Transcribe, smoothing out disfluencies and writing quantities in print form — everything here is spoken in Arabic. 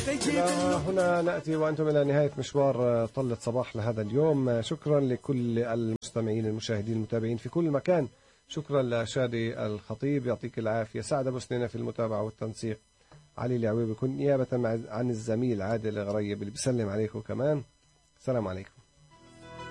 إلى هنا نأتي وأنتم إلى نهاية مشوار طلة صباح لهذا اليوم. شكرا لكل المستمعين المشاهدين المتابعين في كل مكان. شكرا لشادي الخطيب، يعطيك العافية. سعد أبو سنينة في المتابعة والتنسيق. علي العويبي كن نيابة عن الزميل عادل غريب اللي بيسلم عليكم كمان. السلام عليكم.